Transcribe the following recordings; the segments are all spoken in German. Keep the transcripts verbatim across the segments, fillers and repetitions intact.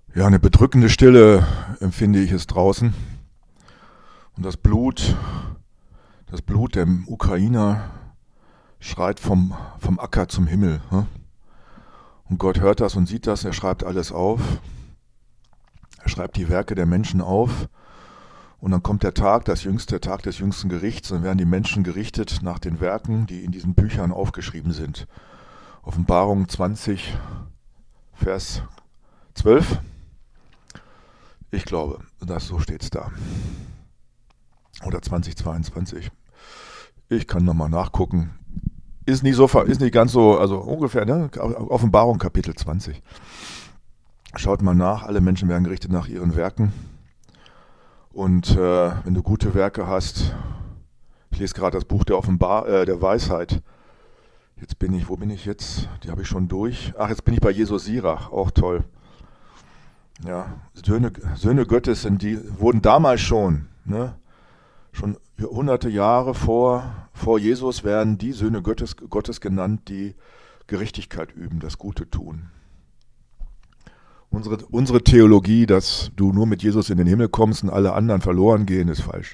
Ja, eine bedrückende Stille empfinde ich es draußen. Und das Blut, das Blut der Ukrainer schreit vom, vom Acker zum Himmel. Ne? Und Gott hört das und sieht das, er schreibt alles auf. Er schreibt die Werke der Menschen auf. Und dann kommt der Tag, das jüngste Tag des jüngsten Gerichts, und werden die Menschen gerichtet nach den Werken, die in diesen Büchern aufgeschrieben sind. Offenbarung zwanzig, Vers zwölf. Ich glaube, das, so steht es da. Oder zwanzig zweiundzwanzig. Ich kann nochmal nachgucken. Ist nicht so, ist nicht ganz so, also ungefähr, ne? Offenbarung Kapitel zwanzig. Schaut mal nach, alle Menschen werden gerichtet nach ihren Werken. Und äh, wenn du gute Werke hast, ich lese gerade das Buch der Offenbar äh, der Weisheit. Jetzt bin ich, wo bin ich jetzt? Die habe ich schon durch. Ach, jetzt bin ich bei Jesus Sirach, auch toll. Ja, Söhne, Söhne Gottes sind die, wurden damals schon, ne, schon hunderte Jahre vor, vor Jesus werden die Söhne Gottes, Gottes genannt, die Gerechtigkeit üben, das Gute tun. Unsere, unsere Theologie, dass du nur mit Jesus in den Himmel kommst und alle anderen verloren gehen, ist falsch.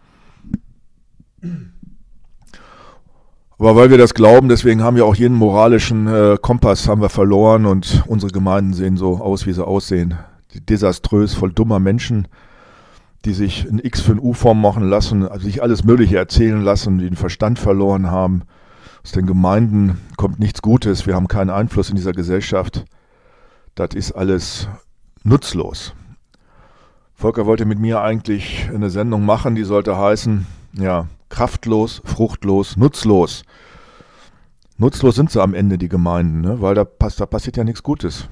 Aber weil wir das glauben, deswegen haben wir auch jeden moralischen äh, Kompass haben wir verloren und unsere Gemeinden sehen so aus, wie sie aussehen. Desaströs, voll dummer Menschen, die sich ein X für ein U Form machen lassen, also sich alles Mögliche erzählen lassen, die den Verstand verloren haben. Aus den Gemeinden kommt nichts Gutes, wir haben keinen Einfluss in dieser Gesellschaft. Das ist alles nutzlos. Volker wollte mit mir eigentlich eine Sendung machen, die sollte heißen, ja, kraftlos, fruchtlos, nutzlos. Nutzlos sind sie am Ende, die Gemeinden, ne? Weil da, pass, da passiert ja nichts Gutes.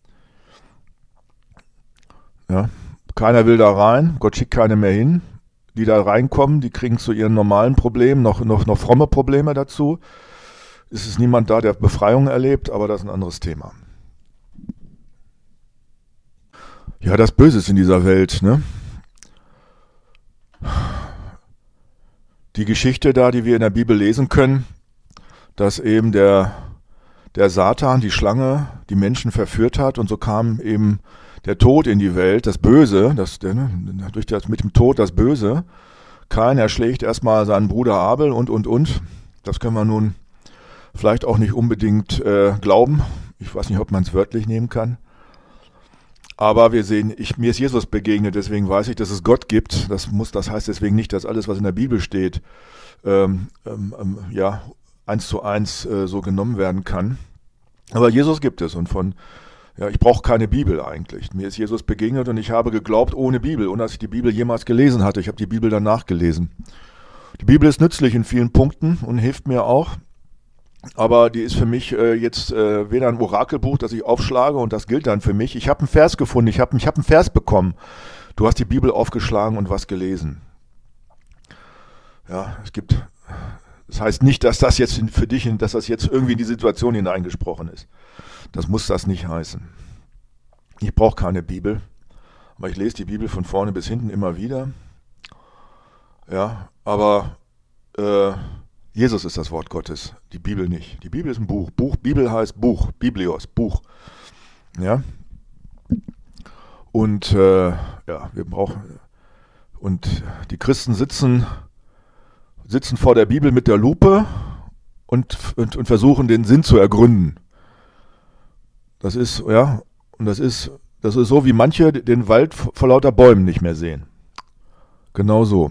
Ja, keiner will da rein, Gott schickt keine mehr hin. Die da reinkommen, die kriegen zu ihren normalen Problemen noch, noch, noch fromme Probleme dazu. Es ist niemand da, der Befreiung erlebt, aber das ist ein anderes Thema. Ja, das Böse ist in dieser Welt, ne? Die Geschichte da, die wir in der Bibel lesen können, dass eben der, der Satan, die Schlange, die Menschen verführt hat und so kam eben der Tod in die Welt, das Böse, das, der, ne, durch das, mit dem Tod das Böse. Kain erschlägt erstmal seinen Bruder Abel und, und, und. Das können wir nun vielleicht auch nicht unbedingt äh, glauben. Ich weiß nicht, ob man es wörtlich nehmen kann. Aber wir sehen, ich, mir ist Jesus begegnet, deswegen weiß ich, dass es Gott gibt. Das muss, das heißt deswegen nicht, dass alles, was in der Bibel steht, ähm, ähm, ja, eins zu eins äh, so genommen werden kann. Aber Jesus gibt es und von, ja, ich brauche keine Bibel eigentlich. Mir ist Jesus begegnet und ich habe geglaubt ohne Bibel, ohne dass ich die Bibel jemals gelesen hatte. Ich habe die Bibel danach gelesen. Die Bibel ist nützlich in vielen Punkten und hilft mir auch. Aber die ist für mich äh, jetzt äh, weder ein Orakelbuch, das ich aufschlage und das gilt dann für mich. Ich habe einen Vers gefunden, ich habe ich hab einen Vers bekommen. Du hast die Bibel aufgeschlagen und was gelesen. Ja, es gibt, das heißt nicht, dass das jetzt für dich, dass das jetzt irgendwie in die Situation hineingesprochen ist. Das muss das nicht heißen. Ich brauche keine Bibel, aber ich lese die Bibel von vorne bis hinten immer wieder. Ja, aber äh, Jesus ist das Wort Gottes, die Bibel nicht. Die Bibel ist ein Buch. Buch, Bibel heißt Buch, Biblios, Buch. Ja. Und äh, ja, wir brauchen und die Christen sitzen sitzen vor der Bibel mit der Lupe und, und, und versuchen den Sinn zu ergründen. Das ist, ja, und das ist, das ist so, wie manche den Wald vor lauter Bäumen nicht mehr sehen. Genau so.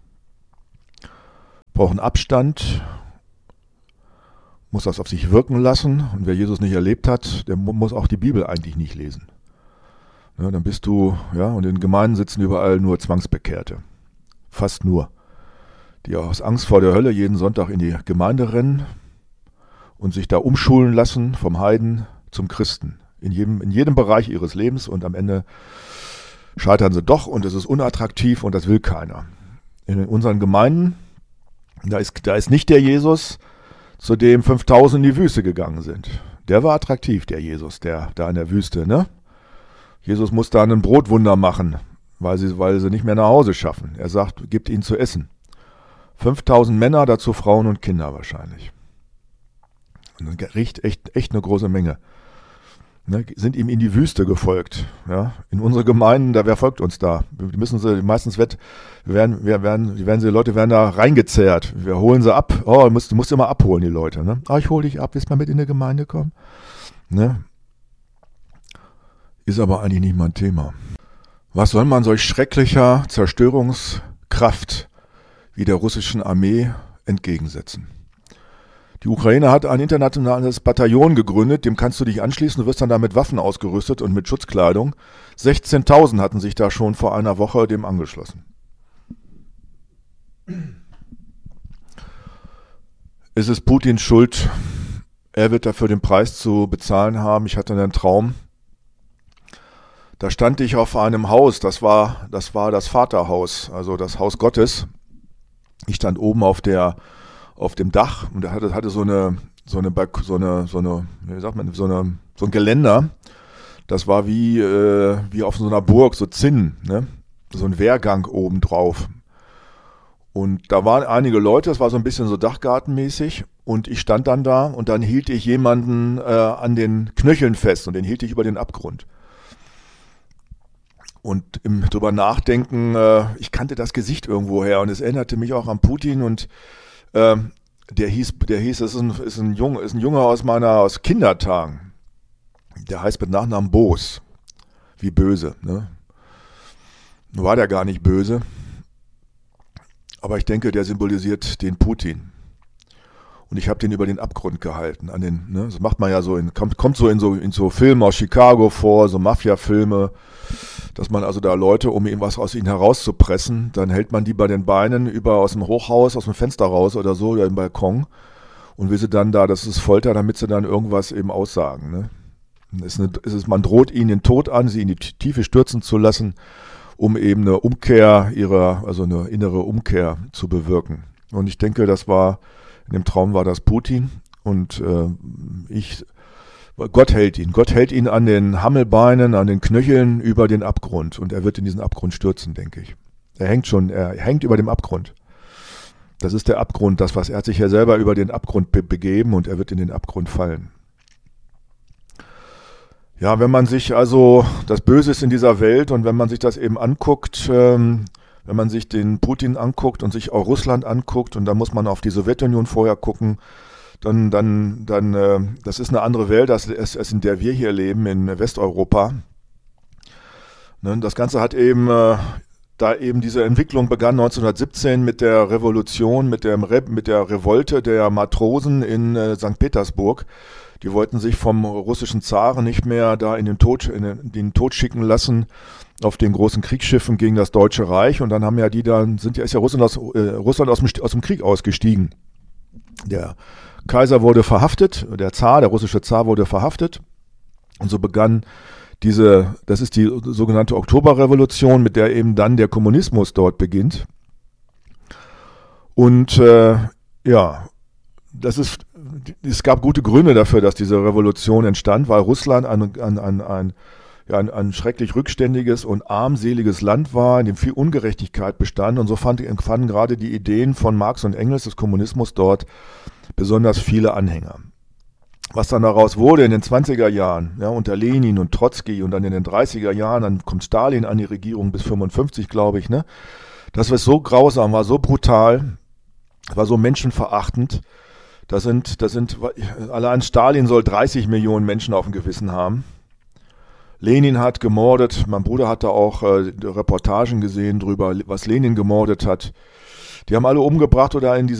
Brauchen Abstand, muss das auf sich wirken lassen. Und wer Jesus nicht erlebt hat, der muss auch die Bibel eigentlich nicht lesen. Ja, dann bist du, ja, und in Gemeinden sitzen überall nur Zwangsbekehrte. Fast nur. Die aus Angst vor der Hölle jeden Sonntag in die Gemeinde rennen und sich da umschulen lassen vom Heiden zum Christen. In jedem, in jedem Bereich ihres Lebens und am Ende scheitern sie doch und es ist unattraktiv und das will keiner. In unseren Gemeinden, da ist, da ist nicht der Jesus, zu dem fünftausend in die Wüste gegangen sind. Der war attraktiv, der Jesus, der da in der Wüste, ne? Jesus muss da ein Brotwunder machen, weil sie, weil sie nicht mehr nach Hause schaffen. Er sagt, gebt ihnen zu essen. fünftausend Männer, dazu Frauen und Kinder wahrscheinlich. Und dann riecht echt, echt eine große Menge. ne, sind ihm in die Wüste gefolgt. Ja? In unsere Gemeinden, da wer folgt uns da? Die müssen sie meistens wird, wir werden, wir werden, die werden sie, Leute werden da reingezerrt. Wir holen sie ab. Oh, du musst, du musst immer abholen, die Leute. Ne? Ah, ich hole dich ab, willst mal mit in die Gemeinde kommen? Ne? Ist aber eigentlich nicht mein Thema. Was soll man solch schrecklicher Zerstörungskraft wie der russischen Armee entgegensetzen? Die Ukraine hat ein internationales Bataillon gegründet, dem kannst du dich anschließen, du wirst dann da mit Waffen ausgerüstet und mit Schutzkleidung. sechzehntausend hatten sich da schon vor einer Woche dem angeschlossen. Ist es Putins Schuld? Er wird dafür den Preis zu bezahlen haben. Ich hatte einen Traum. Da stand ich auf einem Haus, das war, das war das Vaterhaus, also das Haus Gottes. Ich stand oben auf der, auf dem Dach und er hatte, hatte so eine, so eine, so eine, so eine, wie sagt man, so eine, so ein Geländer. Das war wie, äh, wie auf so einer Burg, so Zinn, ne? So ein Wehrgang oben drauf. Und da waren einige Leute, das war so ein bisschen so Dachgartenmäßig. Und ich stand dann da und dann hielt ich jemanden äh, an den Knöcheln fest und den hielt ich über den Abgrund. Und im drüber nachdenken, äh, ich kannte das Gesicht irgendwo her und es erinnerte mich auch an Putin und äh, der hieß, der hieß, es ist ein, ist ein Junge, ist ein Junge aus meiner, aus Kindertagen. Der heißt mit Nachnamen Boos, wie böse, ne? Nur war der gar nicht böse, aber ich denke, der symbolisiert den Putin. Und ich habe den über den Abgrund gehalten. An den, ne, das macht man ja so, in, kommt, kommt so in so in so Filmen aus Chicago vor, so Mafia-Filme, dass man also da Leute, um ihm was aus ihnen herauszupressen, dann hält man die bei den Beinen über aus dem Hochhaus, aus dem Fenster raus oder so, oder im Balkon und will sie dann da, das ist Folter, damit sie dann irgendwas eben aussagen. Ne? Es ist eine, es ist, man droht ihnen den Tod an, sie in die Tiefe stürzen zu lassen, um eben eine Umkehr ihrer, also eine innere Umkehr zu bewirken. Und ich denke, das war in dem Traum war das Putin und äh, ich, Gott hält ihn. Gott hält ihn an den Hammelbeinen, an den Knöcheln über den Abgrund und er wird in diesen Abgrund stürzen, denke ich. Er hängt schon, er hängt über dem Abgrund. Das ist der Abgrund, das was er hat sich ja selber über den Abgrund be- begeben und er wird in den Abgrund fallen. Ja, wenn man sich also das Böse ist in dieser Welt und wenn man sich das eben anguckt, ähm, wenn man sich den Putin anguckt und sich auch Russland anguckt und da muss man auf die Sowjetunion vorher gucken, dann, dann, dann, äh, das ist eine andere Welt, als, als in der wir hier leben, in Westeuropa. Ne, das Ganze hat eben, äh, da eben diese Entwicklung begann neunzehnhundertsiebzehn mit der Revolution, mit der, Re- mit der Revolte der Matrosen in äh, Sankt Petersburg. Die wollten sich vom russischen Zaren nicht mehr da in den Tod, in den, den Tod schicken lassen auf den großen Kriegsschiffen gegen das Deutsche Reich. Und dann haben ja die dann, sind ja, ist ja Russland aus, äh, Russland aus dem, aus dem Krieg ausgestiegen. Der Kaiser wurde verhaftet, der Zar, der russische Zar wurde verhaftet. Und so begann diese, das ist die sogenannte Oktoberrevolution, mit der eben dann der Kommunismus dort beginnt. Und äh, ja, das ist, es gab gute Gründe dafür, dass diese Revolution entstand, weil Russland ein, ein, ein, ein, ja, ein, ein schrecklich rückständiges und armseliges Land war, in dem viel Ungerechtigkeit bestand. Und so fand, fanden gerade die Ideen von Marx und Engels des Kommunismus dort besonders viele Anhänger. Was dann daraus wurde in den zwanziger Jahren, ja, unter Lenin und Trotzki und dann in den dreißiger Jahren, dann kommt Stalin an die Regierung bis fünfundfünfzig, glaube ich, ne? Das war so grausam, war so brutal, war so menschenverachtend. Das sind, das sind, allein Stalin soll dreißig Millionen Menschen auf dem Gewissen haben. Lenin hat gemordet, mein Bruder hat da auch äh, Reportagen gesehen drüber, was Lenin gemordet hat. Die haben alle umgebracht oder in diese